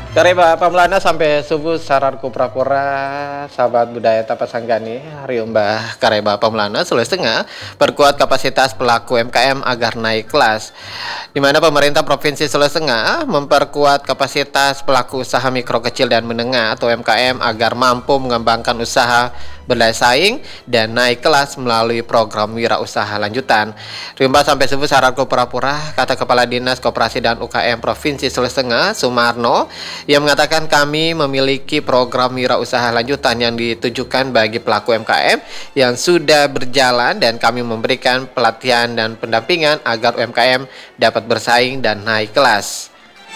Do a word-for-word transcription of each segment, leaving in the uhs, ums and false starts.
Kareba pamlana sampai subuh saranku pura-pura sahabat budaya tapasanggani hari umbah kareba pamlana Sulawesi Tengah perkuat kapasitas pelaku M K M agar naik kelas, di mana pemerintah Provinsi Sulawesi Tengah memperkuat kapasitas pelaku usaha mikro kecil dan menengah atau M K M agar mampu mengembangkan usaha berdaya saing dan naik kelas melalui program wirausaha lanjutan. Rimba sampai subuh saranku pura-pura, kata Kepala Dinas Koperasi dan U K M Provinsi Sulawesi Tengah Sumarno, yang mengatakan kami memiliki program wirausaha lanjutan yang ditujukan bagi pelaku M K M yang sudah berjalan dan kami memberikan pelatihan dan pendampingan agar U M K M dapat bersaing dan naik kelas.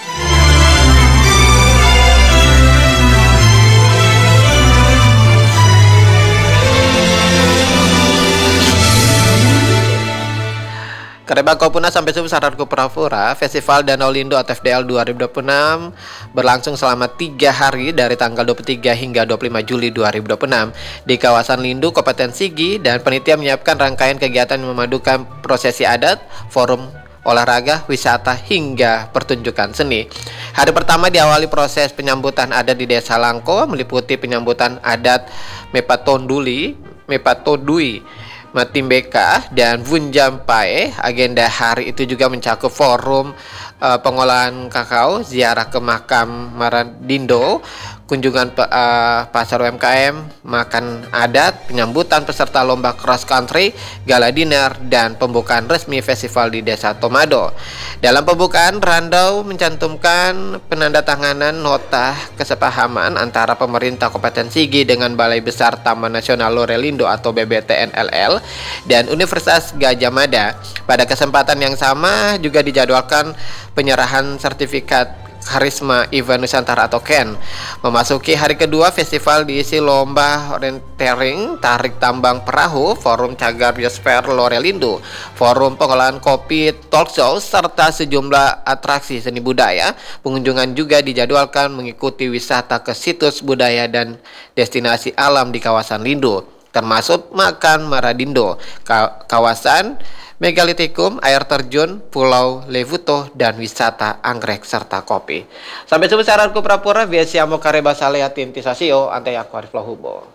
Kareba Kopuna sampai subuh saranku pura-pura, Festival Danau Lindo atau F D L dua ribu dua puluh enam berlangsung selama tiga hari dari tanggal dua puluh tiga hingga dua puluh lima Juli dua ribu dua puluh enam di kawasan Lindu, Kabupaten Sigi, dan panitia menyiapkan rangkaian kegiatan yang memadukan prosesi adat, forum olahraga, wisata, hingga pertunjukan seni. Hari pertama diawali proses penyambutan adat di Desa Langko, meliputi penyambutan adat Mepatonduli, Mepatodui, Matimbeka, dan Vunjampai. Agenda hari itu juga mencakup forum uh, pengolahan kakao, ziarah ke makam Maradindo, kunjungan uh, pasar U M K M, makan adat, penyambutan peserta lomba cross country, gala dinner, dan pembukaan resmi festival di Desa Tomado. Dalam pembukaan, Randau mencantumkan penandatanganan nota kesepahaman antara pemerintah Kabupaten Sigi dengan Balai Besar Taman Nasional Lorelindo atau B B T N L L dan Universitas Gadjah Mada. Pada kesempatan yang sama juga dijadwalkan penyerahan sertifikat Karisma Event Nusantara atau K E N. Memasuki hari kedua, festival diisi lomba orientering, tarik tambang perahu, forum cagar biosfer Lorelindo, forum pengolahan kopi, talk show, serta sejumlah atraksi seni budaya. Pengunjungan juga dijadwalkan mengikuti wisata ke situs budaya dan destinasi alam di kawasan Lindo, termasuk makan Maradindo, kawasan Megalitikum, air terjun, Pulau Levuto, dan wisata anggrek serta kopi. Sampai jumpa saranku pura-pura, biasiamo kareba saleatin tisasio, ante aku Arif Lahubo.